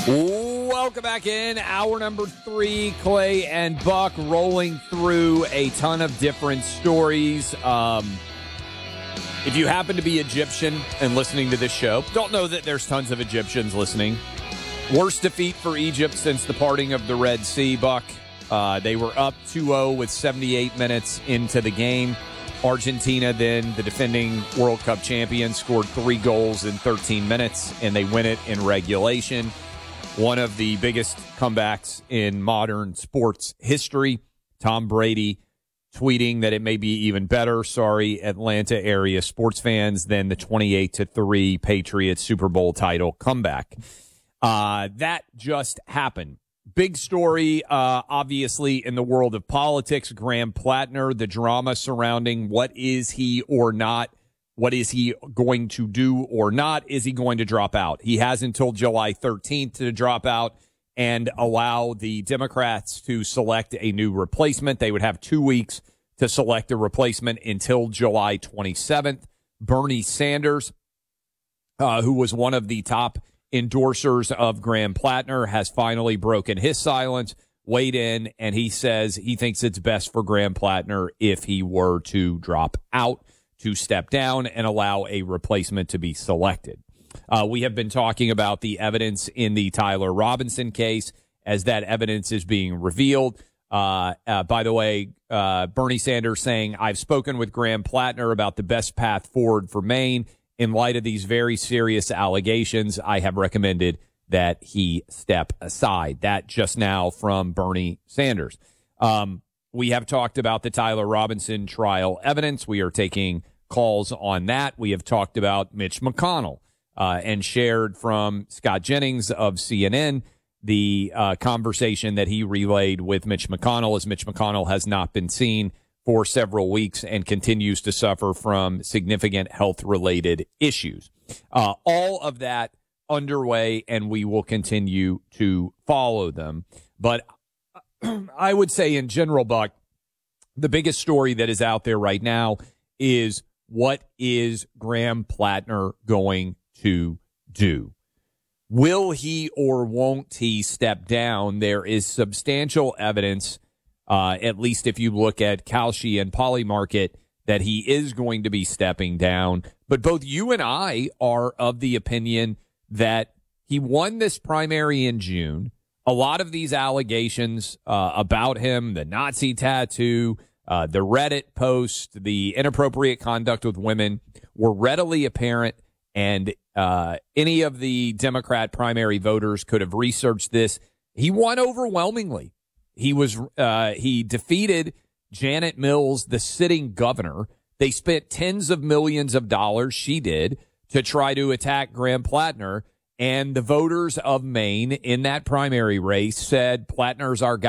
Welcome back in. Hour number 3, Clay and Buck rolling through a ton of different stories. If you happen to be Egyptian and listening to this show, don't know that there's tons of Egyptians listening. Worst defeat for Egypt since the parting of the Red Sea, Buck. They were up 2-0 with 78 minutes into the game. Argentina, then the defending World Cup champions, scored 3 goals in 13 minutes, and they win it in regulation. One of the biggest comebacks in modern sports history. Tom Brady tweeting that it may be even better, Atlanta area sports fans, than the 28-3 Patriots Super Bowl title comeback. That just happened. Big story, obviously, in the world of politics. Graham Plattner, the drama surrounding what is he or not. What is he going to do or not? Is he going to drop out? He has until July 13th to drop out and allow the Democrats to select a new replacement. They would have 2 weeks to select a replacement until July 27th. Bernie Sanders, who was one of the top endorsers of Graham Plattner, has finally broken his silence, weighed in, and he says he thinks it's best for Graham Plattner if he were to drop out, to step down and allow a replacement to be selected. We have been talking about the evidence in the Tyler Robinson case as that evidence is being revealed. By the way, Bernie Sanders saying, I've spoken with Graham Plattner about the best path forward for Maine. In light of these very serious allegations, I have recommended that he step aside. That just now from Bernie Sanders. We have talked about the Tyler Robinson trial evidence. We are taking calls on that. We have talked about Mitch McConnell and shared from Scott Jennings of CNN the conversation that he relayed with Mitch McConnell, as Mitch McConnell has not been seen for several weeks and continues to suffer from significant health-related issues. All of that underway, and we will continue to follow them. But I would say in general, Buck, the biggest story that is out there right now is, what is Graham Plattner going to do? Will he or won't he step down? There is substantial evidence, at least if you look at Kalshi and Polymarket, that he is going to be stepping down. But both you and I are of the opinion that he won this primary in June. A lot of these allegations about him, the Nazi tattoo, the Reddit post, the inappropriate conduct with women, were readily apparent, and any of the Democrat primary voters could have researched this. He won overwhelmingly. He defeated Janet Mills, the sitting governor. They spent tens of millions of dollars, she did, to try to attack Graham Plattner. And the voters of Maine in that primary race said, Plattner's our guy.